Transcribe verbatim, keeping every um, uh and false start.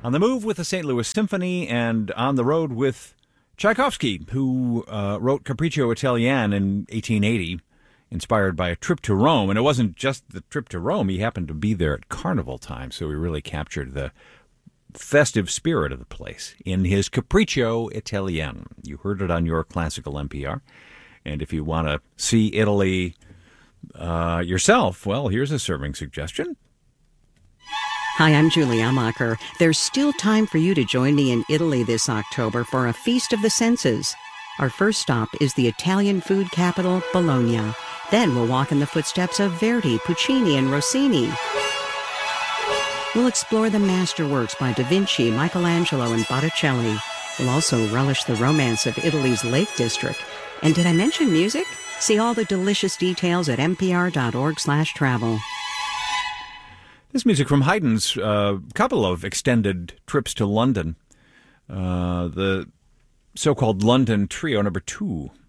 On the move with the Saint Louis Symphony and on the road with Tchaikovsky, who uh, wrote Capriccio Italiane in eighteen eighty, inspired by a trip to Rome. And it wasn't just the trip to Rome. He happened to be there at carnival time, so he really captured the festive spirit of the place in his Capriccio Italiane. You heard it on your classical N P R. And if you want to see Italy uh, yourself, well, here's a serving suggestion. Hi, I'm Julie Amacher. There's still time for you to join me in Italy this October for a feast of the senses. Our first stop is the Italian food capital, Bologna. Then we'll walk in the footsteps of Verdi, Puccini, and Rossini. We'll explore the masterworks by Da Vinci, Michelangelo, and Botticelli. We'll also relish the romance of Italy's Lake District. And did I mention music? See all the delicious details at npr.org slash travel. This music from Haydn's uh, couple of extended trips to London. Uh, the so-called London Trio, number two,